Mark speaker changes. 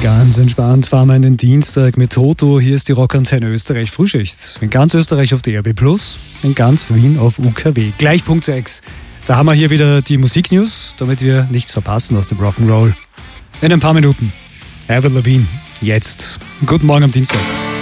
Speaker 1: Ganz entspannt fahren wir in den Dienstag mit Toto. Hier ist die Rockantenne Österreich Frühschicht. In ganz Österreich auf der RB+, in ganz Wien auf UKW. Gleich Punkt 6. Da haben wir hier wieder die Musiknews, damit wir nichts verpassen aus dem Rock'n'Roll. In ein paar Minuten. Avril Lavigne, jetzt. Guten Morgen am Dienstag.